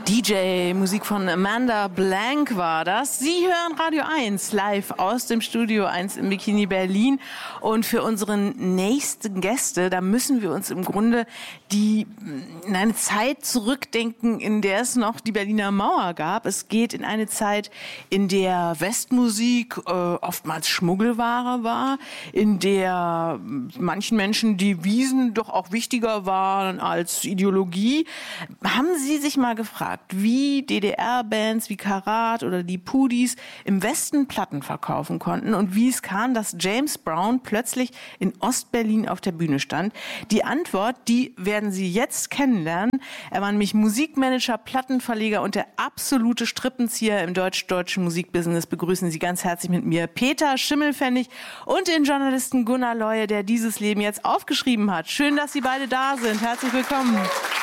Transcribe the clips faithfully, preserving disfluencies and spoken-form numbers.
D J, Musik von Amanda Blank war das. Sie hören Radio eins live aus dem Studio eins im Bikini Berlin. Und für unseren nächsten Gäste, da müssen wir uns im Grunde die, in eine Zeit zurückdenken, in der es noch die Berliner Mauer gab. Es geht in eine Zeit, in der Westmusik äh, oftmals Schmuggelware war, in der manchen Menschen die Wiesen doch auch wichtiger waren als Ideologie. Haben Sie sich mal gefragt, wie D D R-Bands wie Karat oder die Pudis im Westen Platten verkaufen konnten und wie es kam, dass James Brown plötzlich in Ostberlin auf der Bühne stand? Die Antwort, die werden Sie jetzt kennenlernen. Er war nämlich Musikmanager, Plattenverleger und der absolute Strippenzieher im deutsch-deutschen Musikbusiness. Begrüßen Sie ganz herzlich mit mir Peter Schimmelpfennig und den Journalisten Gunnar Leue, der dieses Leben jetzt aufgeschrieben hat. Schön, dass Sie beide da sind. Herzlich willkommen.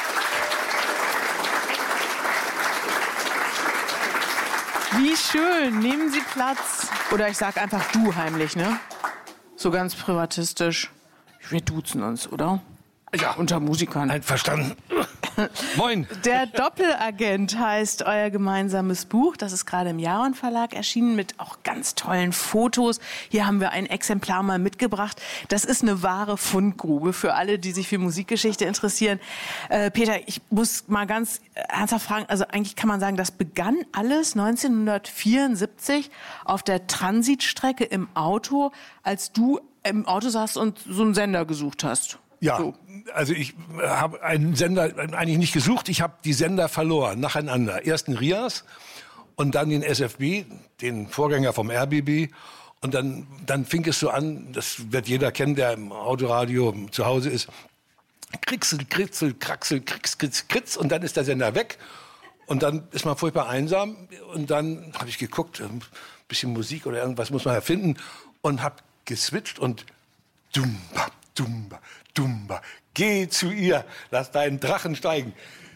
Wie schön. Nehmen Sie Platz. Oder ich sag einfach du heimlich, ne? So ganz privatistisch. Wir duzen uns, oder? Ja. Unter Musikern. Einverstanden. Moin. Der Doppelagent heißt euer gemeinsames Buch. Das ist gerade im Jaron Verlag erschienen mit auch ganz tollen Fotos. Hier haben wir ein Exemplar mal mitgebracht. Das ist eine wahre Fundgrube für alle, die sich für Musikgeschichte interessieren. Äh, Peter, ich muss mal ganz ernsthaft fragen, also eigentlich kann man sagen, das begann alles neunzehnhundertvierundsiebzig auf der Transitstrecke im Auto, als du im Auto saßt und so einen Sender gesucht hast. Ja, so. Also ich habe einen Sender eigentlich nicht gesucht, ich habe die Sender verloren, nacheinander. Erst den RIAS und dann den S F B, den Vorgänger vom R B B. Und dann, dann fing es so an, das wird jeder kennen, der im Autoradio zu Hause ist, Kricksel, Kritzel, Kraxel, Krix, Kritz, Kritz und dann ist der Sender weg. Und dann ist man furchtbar einsam und dann habe ich geguckt, ein bisschen Musik oder irgendwas muss man erfinden und habe geswitcht und dumba, dumba, dumba, geh zu ihr, lass deinen Drachen steigen.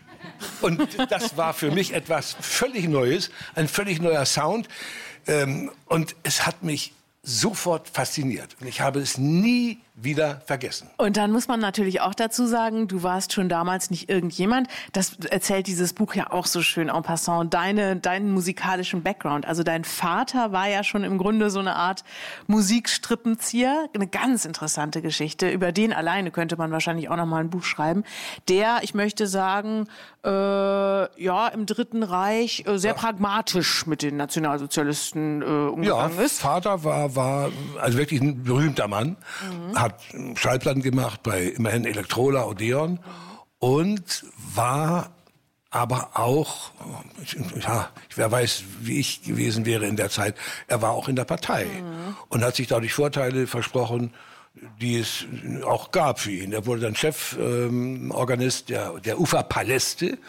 Und das war für mich etwas völlig Neues, ein völlig neuer Sound. Ähm, und es hat mich sofort fasziniert. Und ich habe es nie wieder vergessen. Und dann muss man natürlich auch dazu sagen, du warst schon damals nicht irgendjemand. Das erzählt dieses Buch ja auch so schön en passant. Deine, deinen musikalischen Background. Also dein Vater war ja schon im Grunde so eine Art Musikstrippenzieher. Eine ganz interessante Geschichte. Über den alleine könnte man wahrscheinlich auch noch mal ein Buch schreiben. Der, ich möchte sagen, äh, ja, im Dritten Reich äh, sehr ja. pragmatisch mit den Nationalsozialisten äh, umgegangen ja, ist. Vater war, war also wirklich ein berühmter Mann. Mhm. Hat Schallplatten gemacht bei immerhin Elektrola, Odeon und war aber auch, ja, wer weiß, wie ich gewesen wäre in der Zeit, er war auch in der Partei mhm. und hat sich dadurch Vorteile versprochen, die es auch gab für ihn. Er wurde dann Cheforganist ähm, der, der Uferpaläste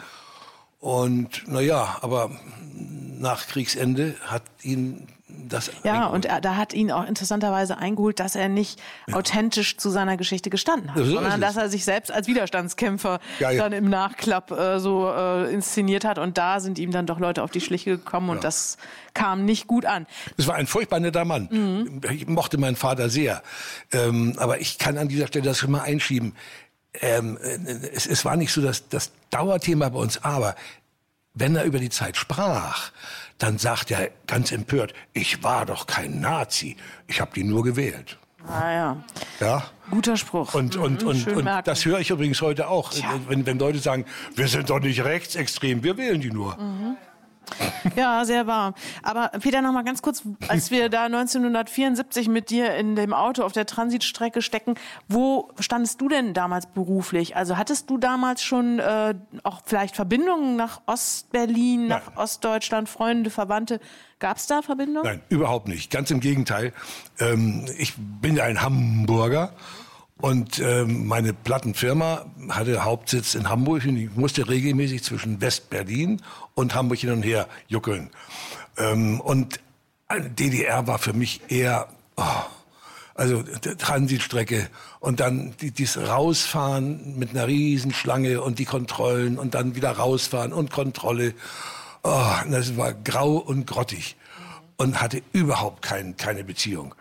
und naja, aber nach Kriegsende hat ihn das ja, eingeholt. und er, da hat ihn auch interessanterweise eingeholt, dass er nicht ja. authentisch zu seiner Geschichte gestanden hat, ja, so sondern dass er sich selbst als Widerstandskämpfer ja, ja. dann im Nachklapp äh, so äh, inszeniert hat. Und da sind ihm dann doch Leute auf die Schliche gekommen und ja. das kam nicht gut an. Es war ein furchtbar netter Mann. Mhm. Ich mochte meinen Vater sehr. Ähm, aber ich kann an dieser Stelle das schon mal einschieben. Ähm, es, es war nicht so das, das Dauerthema bei uns, aber wenn er über die Zeit sprach, dann sagt er ganz empört, ich war doch kein Nazi, ich habe die nur gewählt. Ah ja. Ja. Guter Spruch. Und, und, mhm, und, und das höre ich übrigens heute auch, wenn, wenn Leute sagen, wir sind doch nicht rechtsextrem, wir wählen die nur. Mhm. Ja, sehr wahr. Aber Peter, noch mal ganz kurz, als wir da neunzehnhundertvierundsiebzig mit dir in dem Auto auf der Transitstrecke stecken, wo standest du denn damals beruflich? Also hattest du damals schon äh, auch vielleicht Verbindungen nach Ostberlin, nach Nein. Ostdeutschland, Freunde, Verwandte? Gab es da Verbindungen? Nein, überhaupt nicht. Ganz im Gegenteil. Ähm, ich bin ja ein Hamburger. Und ähm, meine Plattenfirma hatte Hauptsitz in Hamburg und ich musste regelmäßig zwischen West-Berlin und Hamburg hin und her juckeln. Ähm, und D D R war für mich eher, oh, also Transitstrecke und dann die, dieses Rausfahren mit einer Riesenschlange und die Kontrollen und dann wieder rausfahren und Kontrolle. Oh, das war grau und grottig und hatte überhaupt kein, keine Beziehung.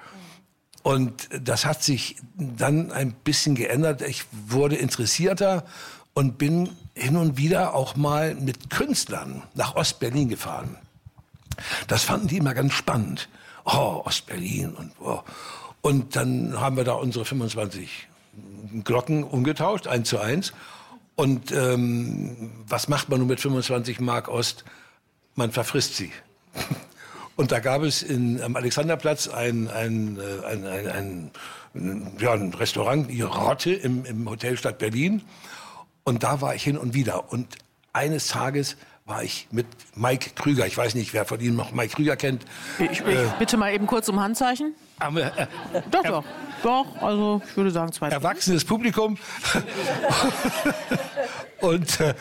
Und das hat sich dann ein bisschen geändert. Ich wurde interessierter und bin hin und wieder auch mal mit Künstlern nach Ostberlin gefahren. Das fanden die immer ganz spannend. Oh, Ostberlin und oh. Und dann haben wir da unsere fünfundzwanzig Glocken umgetauscht, eins zu eins. Und ähm, was macht man nun mit fünfundzwanzig Mark Ost? Man verfrisst sie. Und da gab es in, am Alexanderplatz ein, ein, ein, ein, ein, ein, ja, ein Restaurant, die Rotte im, im Hotel Stadt Berlin. Und da war ich hin und wieder. Und eines Tages war ich mit Mike Krüger. Ich weiß nicht, wer von Ihnen noch Mike Krüger kennt. Ich, ich äh, bitte mal eben kurz um Handzeichen. Aber, äh, doch, doch. Doch, also ich würde sagen zwei. Erwachsenes Publikum. Und... Äh,